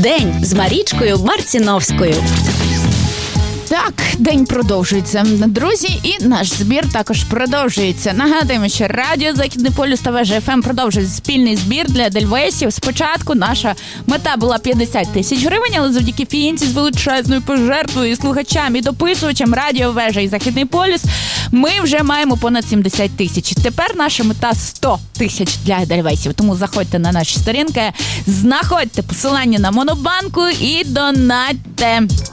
День з Марічкою Марціновською. Так, день продовжується, друзі, і наш збір також продовжується. Нагадуємо, що Радіо Західний полюс та Вежа ФМ продовжують спільний збір для Едельвейсів. Спочатку наша мета була 50 тисяч гривень, але завдяки фієнці з величезною пожертвою і слухачам, і дописувачам Радіо Вежа і Західний полюс ми вже маємо понад 70 тисяч. Тепер наша мета 100 тисяч для Едельвейсів. Тому заходьте на наші сторінки, знаходьте посилання на Монобанку і донатьте.